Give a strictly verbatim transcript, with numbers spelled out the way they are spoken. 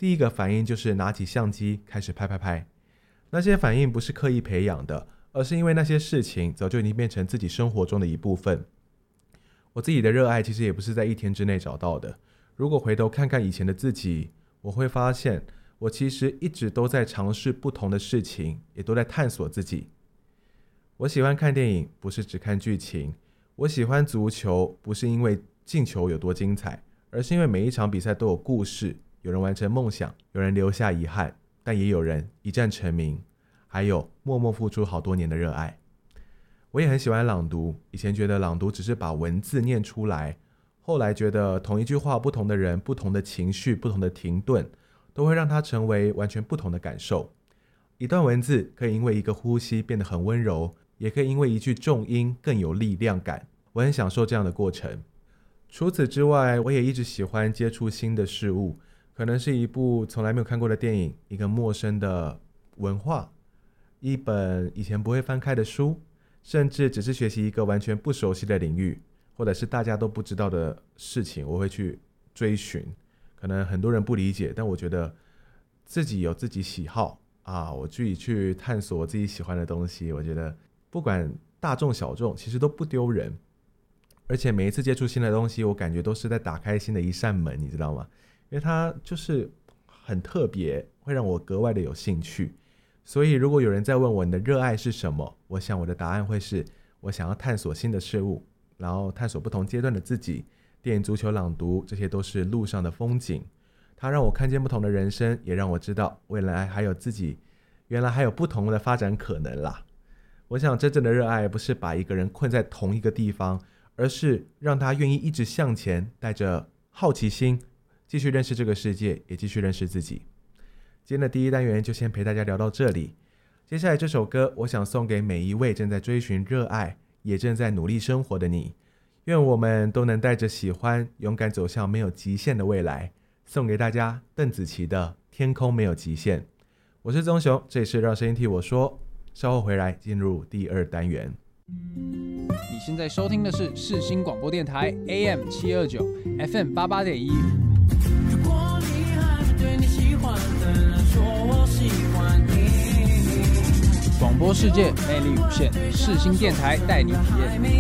第一个反应就是拿起相机开始拍拍拍。那些反应不是刻意培养的，而是因为那些事情早就已经变成自己生活中的一部分。我自己的热爱其实也不是在一天之内找到的，如果回头看看以前的自己，我会发现我其实一直都在尝试不同的事情，也都在探索自己。我喜欢看电影，不是只看剧情。我喜欢足球，不是因为进球有多精彩，而是因为每一场比赛都有故事，有人完成梦想，有人留下遗憾，但也有人一战成名，还有默默付出好多年的热爱。我也很喜欢朗读，以前觉得朗读只是把文字念出来，后来觉得同一句话，不同的人，不同的情绪，不同的停顿，都会让它成为完全不同的感受。一段文字可以因为一个呼吸变得很温柔，也可以因为一句重音更有力量感。我很享受这样的过程。除此之外，我也一直喜欢接触新的事物，可能是一部从来没有看过的电影，一个陌生的文化，一本以前不会翻开的书，甚至只是学习一个完全不熟悉的领域，或者是大家都不知道的事情，我会去追寻。可能很多人不理解，但我觉得自己有自己喜好啊，我自己去探索我自己喜欢的东西，我觉得不管大众小众其实都不丢人。而且每一次接触新的东西，我感觉都是在打开新的一扇门，你知道吗？因为它就是很特别，会让我格外的有兴趣。所以如果有人在问我你的热爱是什么，我想我的答案会是我想要探索新的事物，然后探索不同阶段的自己。电影、足球、朗读，这些都是路上的风景，它让我看见不同的人生，也让我知道未来还有自己原来还有不同的发展可能啦。我想真正的热爱不是把一个人困在同一个地方，而是让他愿意一直向前，带着好奇心继续认识这个世界，也继续认识自己。今天的第一单元就先陪大家聊到这里，接下来这首歌我想送给每一位正在追寻热爱也正在努力生活的你，愿我们都能带着喜欢勇敢走向没有极限的未来。送给大家邓紫棋的天空没有极限。我是宗雄，这里是让声音替我说，稍后回来进入第二单元。 你现在收听的是世新广播电台 A M 七二九 F M 八八点一。如果你还是对你喜欢的人说我喜欢你，广播世界魅力无限，世新电台带你体验。